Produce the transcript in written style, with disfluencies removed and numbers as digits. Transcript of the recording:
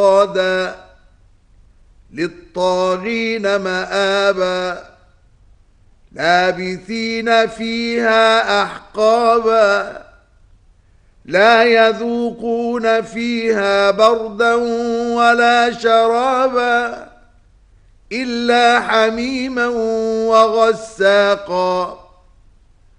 صادا للطاغين مآبا لابثين فيها أحقابا لا يذوقون فيها بردا ولا شرابا إلا حميما وغساقا